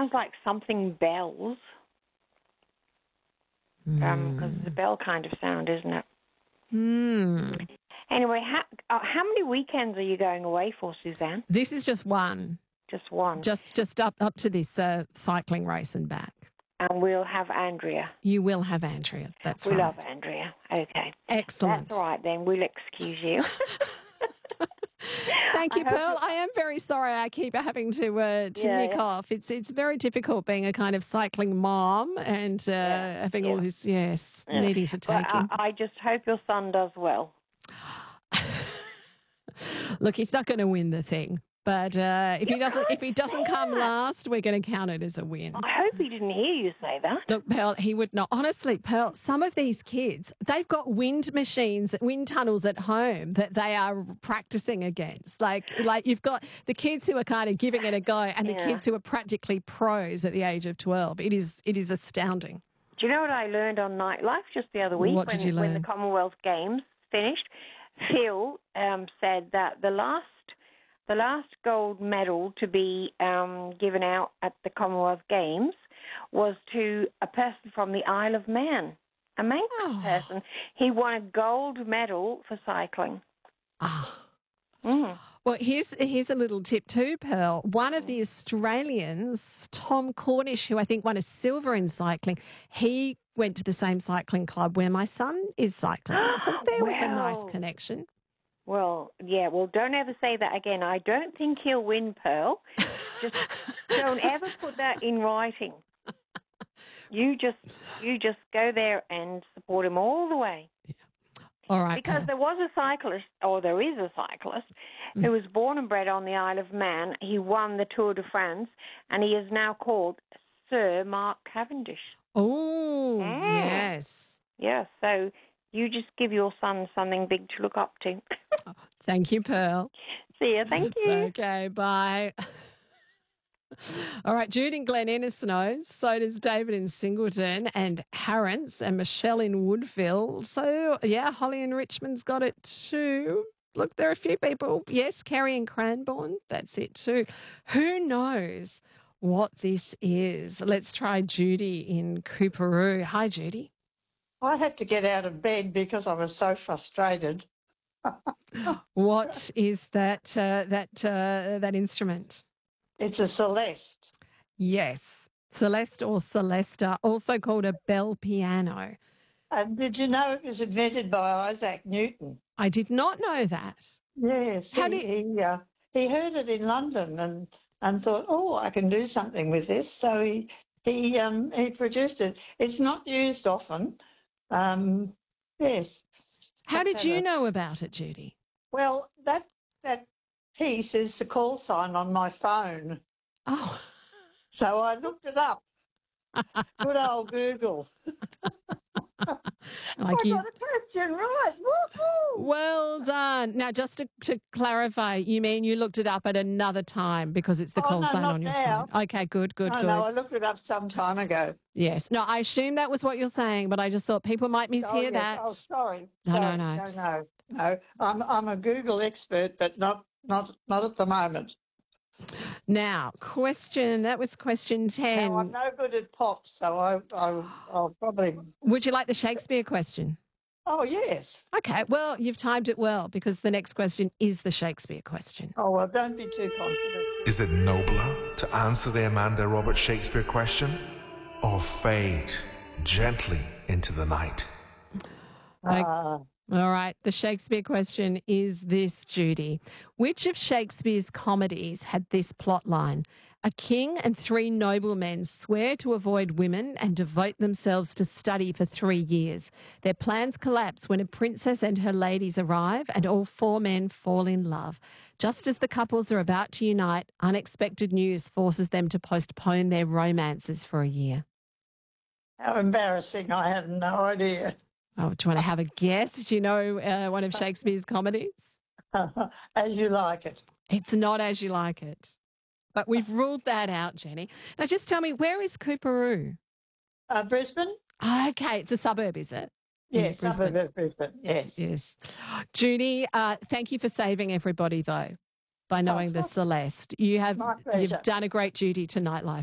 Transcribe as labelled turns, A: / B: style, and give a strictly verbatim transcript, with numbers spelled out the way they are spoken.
A: sounds like something bells.
B: Mm.
A: Um, 'cause it's a bell kind of sound, isn't it?
B: Mm.
A: Anyway, how, uh, how many weekends are you going away for, Suzanne?
B: This is just one.
A: Just one.
B: Just just up, up to this uh, cycling race and back.
A: And we'll have Andrea.
B: You will have Andrea. That's
A: we
B: right.
A: We love Andrea. Okay.
B: Excellent.
A: That's all right then. We'll excuse you.
B: Thank you,
A: I
B: Pearl. I am very sorry I keep having to uh, to
A: yeah,
B: nick
A: yeah.
B: off. It's it's very difficult being a kind of cycling mom and uh,
A: yeah,
B: having
A: yeah.
B: all this, yes,
A: yeah.
B: needing to take
A: but
B: him.
A: I, I just hope your son does well.
B: Look, he's not going to win the thing. But uh, if he doesn't, if he doesn't come last, we're going to count it as a win.
A: I hope he didn't hear you say that.
B: Look, Pearl, he would not. Honestly, Pearl, some of these kids, they've got wind machines, wind tunnels at home that they are practicing against. Like, like you've got the kids who are kind of giving it a go, and the
A: yeah.
B: kids who are practically pros at the age of twelve. It is, it is astounding.
A: Do you know what I learned on Nightlife just the other week?
B: What did
A: when,
B: you learn?
A: When the Commonwealth Games finished, Phil um, said that the last. The last gold medal to be um, given out at the Commonwealth Games was to a person from the Isle of Man, a Manx
B: Oh.
A: person. He won a gold medal for cycling.
B: Ah.
A: Mm.
B: Well, here's here's a little tip too, Pearl. One of the Australians, Tom Cornish, who I think won a silver in cycling, he went to the same cycling club where my son is cycling. So there was a nice
A: Well.
B: connection.
A: Well, yeah, well, don't ever say that again. I don't think he'll win, Pearl. Just don't ever put that in writing. You just you just go there and support him all the way.
B: All right.
A: Because
B: Pearl.
A: there was a cyclist, or there is a cyclist,
B: Mm.
A: who was born and bred on the Isle of Man. He won the Tour de France, and he is now called Sir Mark Cavendish.
B: Oh,
A: Mm.
B: yes.
A: Yeah, so you just give your son something big to look up to.
B: Thank you, Pearl.
A: See you. Thank you.
B: Okay, bye. All right, Jude in Glen Innes knows. So does David in Singleton and Harrence and Michelle in Woodville. So, yeah, Holly in Richmond's got it too. Look, there are a few people. Yes, Carrie in Cranbourne. That's it too. Who knows what this is? Let's try Judy in Cooperoo. Hi, Judy.
C: I had to get out of bed because I was so frustrated.
B: What is that uh, that uh, that instrument?
C: It's a Celeste.
B: Yes, Celeste or Celesta, also called a bell piano.
C: And did you know it was invented by Isaac Newton?
B: I did not know that.
C: Yes.
B: How
C: he,
B: did-
C: he, uh, he heard it in London and, and thought, oh, I can do something with this. So he he um, he produced it. It's not used often. Um, yes.
B: How did you
C: Clever.
B: know about it, Judy?
C: Well, that that piece is the call sign on my phone.
B: Oh,
C: So I looked it up. Good old Google.
B: like
C: I
B: you.
C: got a question right. Woohoo!
B: Well done. Now, just to, to clarify, you mean you looked it up at another time because it's the
C: Oh,
B: call
C: no,
B: sign
C: not
B: on your
C: now.
B: phone? Okay, good, good,
C: I
B: good.
C: know, I looked it up some time ago.
B: Yes. No, I assume that was what you're saying, but I just thought people might mishear
C: oh, yes.
B: that.
C: Oh, sorry.
B: No, no,
C: sorry.
B: no.
C: No, no, no. I'm, I'm a Google expert, but not, not, not at the moment.
B: Now, question, that was question ten.
C: Now, I'm no good at pop, so I, I, I'll probably...
B: Would you like the Shakespeare question?
C: Oh, yes.
B: Okay, well, you've timed it well because the next question is the Shakespeare question.
C: Oh, well, don't be too confident.
D: Is it nobler to answer the Amanda Robert Shakespeare question or fade gently into the night?
B: Like-
C: Uh,
B: All right, the Shakespeare question is this, Judy. Which of Shakespeare's comedies had this plot line? A king and three noblemen swear to avoid women and devote themselves to study for three years. Their plans collapse when a princess and her ladies arrive and all four men fall in love. Just as the couples are about to unite, unexpected news forces them to postpone their romances for a year.
C: how embarrassing. I have no idea.
B: Oh, do you want to have a guess? Do you know uh, one of Shakespeare's comedies?
C: As you like it.
B: It's not As You Like It. But we've ruled that out, Jenny. Now, just tell me, where is Cooperoo?
C: Uh, Brisbane?
B: Okay, it's a suburb, is it? In
C: Yes,
B: Brisbane.
C: suburb of Brisbane, yes.
B: Yes. Judy, uh, thank you for saving everybody, though, by knowing the
C: Oh,
B: Celeste. You have
C: my pleasure.
B: you've done a great duty to Nightlife.